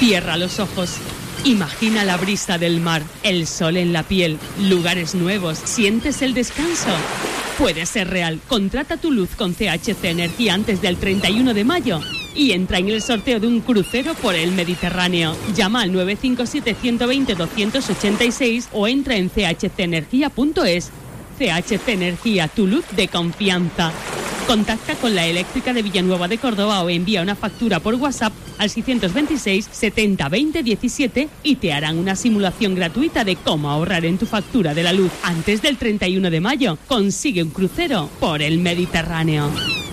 Cierra los ojos. Imagina la brisa del mar, el sol en la piel, lugares nuevos. ¿Sientes el descanso? Puede ser real. Contrata tu luz con CHC Energía antes del 31 de mayo y entra en el sorteo de un crucero por el Mediterráneo. Llama al 957-120-286 o entra en chcenergia.es. CHC Energía, tu luz de confianza. Contacta con la eléctrica de Villanueva de Córdoba o envía una factura por WhatsApp al 626 70 20 17 y te harán una simulación gratuita de cómo ahorrar en tu factura de la luz. Antes del 31 de mayo, consigue un crucero por el Mediterráneo.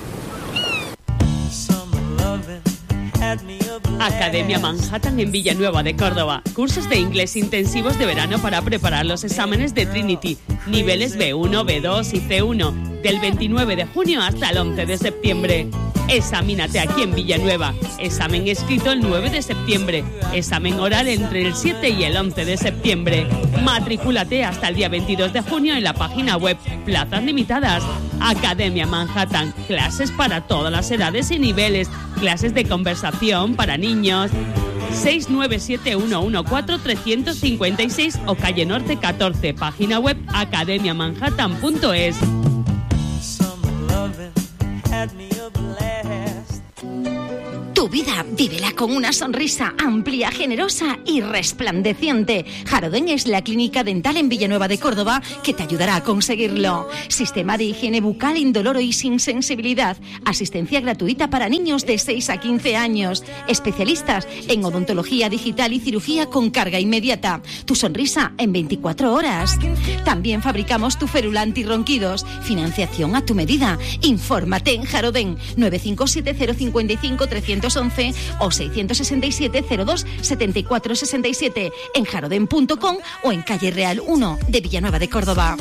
Academia Manhattan en Villanueva de Córdoba. Cursos de inglés intensivos de verano para preparar los exámenes de Trinity, niveles B1, B2 y C1, del 29 de junio hasta el 11 de septiembre. Examínate aquí en Villanueva. Examen escrito el 9 de septiembre. Examen oral entre el 7 y el 11 de septiembre. Matricúlate hasta el día 22 de junio en la página web. Plazas limitadas. Academia Manhattan. Clases para todas las edades y niveles. Clases de conversación para niños. 697-114-356 o calle Norte 14. Página web academiamanhattan.es. Tu vida, vívela con una sonrisa amplia, generosa y resplandeciente. Jarodén es la clínica dental en Villanueva de Córdoba que te ayudará a conseguirlo. Sistema de higiene bucal indoloro y sin sensibilidad. Asistencia gratuita para niños de 6 a 15 años. Especialistas en odontología digital y cirugía con carga inmediata. Tu sonrisa en 24 horas. También fabricamos tu férula antirronquidos. Financiación a tu medida. Infórmate en Jarodén 957 055 311 o 667 02 74 67 en jarodén.com o en calle Real 1 de Villanueva de Córdoba.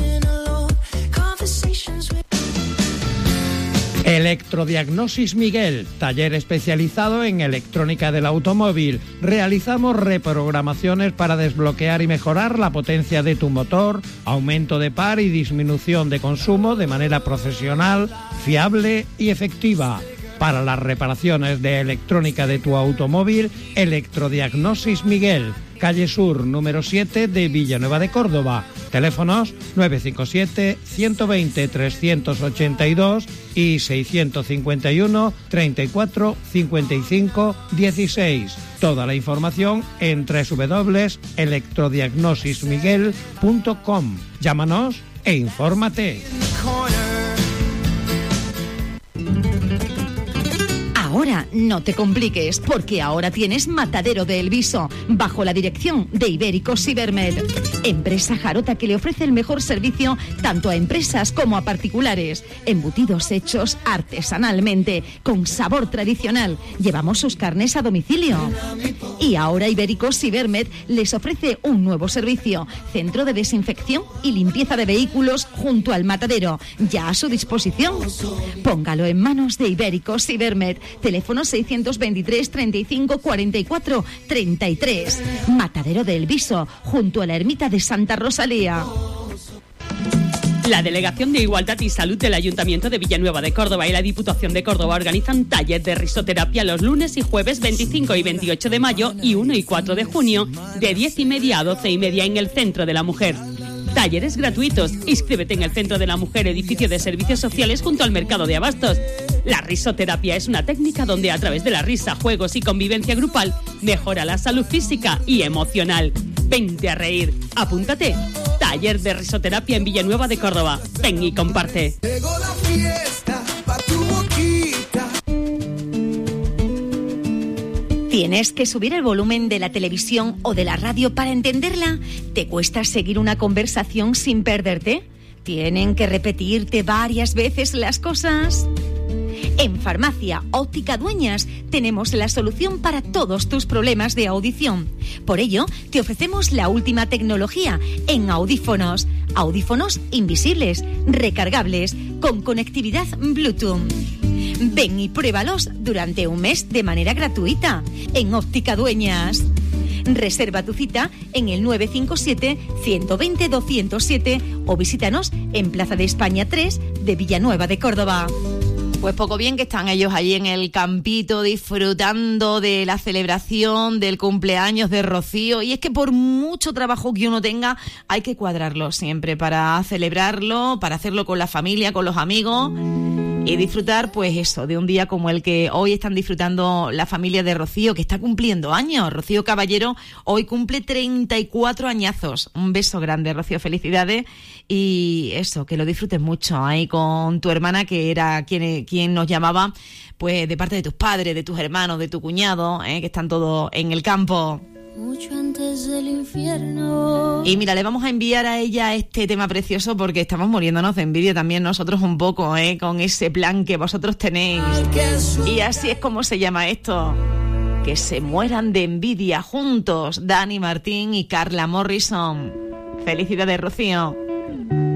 Electrodiagnosis Miguel, taller especializado en electrónica del automóvil. Realizamos reprogramaciones para desbloquear y mejorar la potencia de tu motor, aumento de par y disminución de consumo de manera profesional, fiable y efectiva. Para las reparaciones de electrónica de tu automóvil, Electrodiagnosis Miguel, calle Sur, número 7 de Villanueva de Córdoba. Teléfonos 957-120-382 y 651 34 55 16. Toda la información en www.electrodiagnosismiguel.com. Llámanos e infórmate. Ahora no te compliques, porque ahora tienes Matadero de El Viso, bajo la dirección de Ibéricos Cibermed. Empresa jarota que le ofrece el mejor servicio tanto a empresas como a particulares. Embutidos hechos artesanalmente, con sabor tradicional. Llevamos sus carnes a domicilio. Y ahora Ibéricos Cibermed les ofrece un nuevo servicio. Centro de desinfección y limpieza de vehículos junto al matadero, ya a su disposición. Póngalo en manos de Ibéricos Cibermed. Teléfono 623 35 44 33. Matadero de El Viso, junto a la ermita de Santa Rosalía. La Delegación de Igualdad y Salud del Ayuntamiento de Villanueva de Córdoba y la Diputación de Córdoba organizan taller de risoterapia los lunes y jueves 25 y 28 de mayo y 1 y 4 de junio de 10:30 a 12:30 en el Centro de la Mujer. Talleres gratuitos. Inscríbete en el Centro de la Mujer, edificio de servicios sociales junto al Mercado de Abastos. La risoterapia es una técnica donde a través de la risa, juegos y convivencia grupal mejora la salud física y emocional. Vente a reír. Apúntate. Taller de risoterapia en Villanueva de Córdoba. Ven y comparte. Llegó la fiesta pa' tu boquita. ¿Tienes que subir el volumen de la televisión o de la radio para entenderla? ¿Te cuesta seguir una conversación sin perderte? ¿Tienen que repetirte varias veces las cosas? En Farmacia Óptica Dueñas tenemos la solución para todos tus problemas de audición. Por ello, te ofrecemos la última tecnología en audífonos. Audífonos invisibles, recargables, con conectividad Bluetooth. Ven y pruébalos durante un mes de manera gratuita en Óptica Dueñas. Reserva tu cita en el 957-120-207 o visítanos en Plaza de España 3 de Villanueva de Córdoba. Pues poco bien que están ellos allí en el campito disfrutando de la celebración del cumpleaños de Rocío. Y es que por mucho trabajo que uno tenga, hay que cuadrarlo siempre para celebrarlo, para hacerlo con la familia, con los amigos y disfrutar, pues eso, de un día como el que hoy están disfrutando la familia de Rocío, que está cumpliendo años. Rocío Caballero hoy cumple 34 añazos. Un beso grande, Rocío, felicidades. Y eso, que lo disfrutes mucho ahí con tu hermana, que era quien nos llamaba, pues de parte de tus padres, de tus hermanos, de tu cuñado, que están todos en el campo. Mucho antes del infierno. Y mira, le vamos a enviar a ella este tema precioso porque estamos muriéndonos de envidia también nosotros un poco, con ese plan que vosotros tenéis. Y así es como se llama esto. Que se mueran de envidia juntos, Dani Martín y Carla Morrison. Felicidades, Rocío.